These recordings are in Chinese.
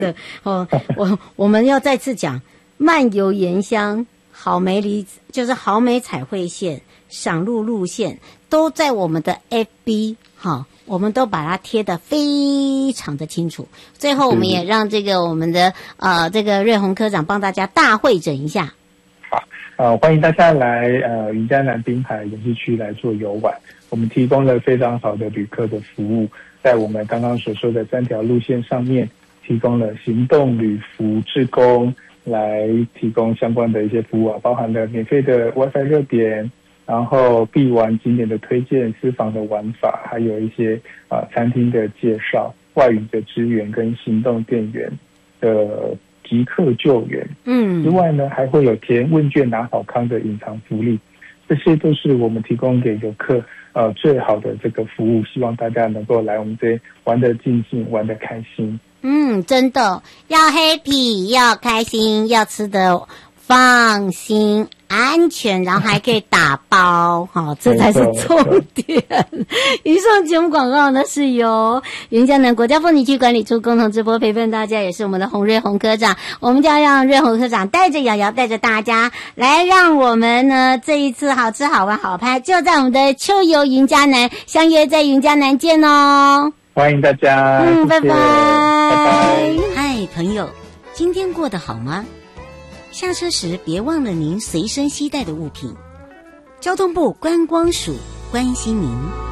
我们要再次讲，漫游原乡、好美里就是好美彩绘线、赏鹿路线，都在我们的 FB 我们都把它贴得非常的清楚。最后，我们也让这个我们的这个瑞鸿科长帮大家大会诊一下。 好，欢迎大家来云嘉南滨海园区区来做游玩。我们提供了非常好的旅客的服务，在我们刚刚所说的3条路线上面，提供了行动旅服志工来提供相关的一些服务包含了免费的 WiFi 热点，然后必玩景点的推荐、私房的玩法，还有一些餐厅的介绍、外语的支援跟行动电源的即刻救援。之外呢，还会有填问卷拿好康的隐藏福利，这些都是我们提供给游客最好的这个服务，希望大家能够来我们这边玩得尽兴，玩得开心。 真的要 happy， 要开心，要吃得放心安全，然后还可以打包这才是重点。以上节目广告呢是由云嘉南国家风景区管理处共同直播，陪伴大家也是我们的洪瑞鸿科长。我们就要让瑞鸿科长带着瑶瑶带着大家来，让我们呢这一次好吃好玩好拍就在我们的秋游云嘉南，相约在云嘉南见哦。 欢迎大家， 拜拜， 拜拜。 嗨，朋友，今天过得好吗？下车时别忘了您随身携带的物品。交通部观光署关心您。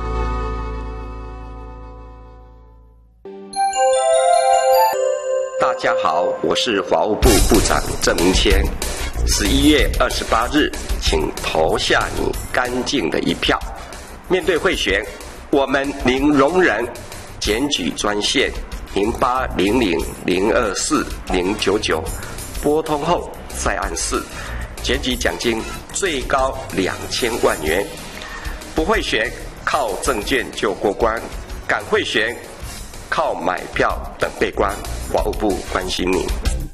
大家好，我是法务部部长郑明谦。11月28日，请投下你干净的一票。面对贿选，我们零容忍。检举专线0800024099，拨通后再按4，检举奖金最高2000万元。不贿选，靠证件就过关；敢贿选，靠买票等被关。法务部关心你。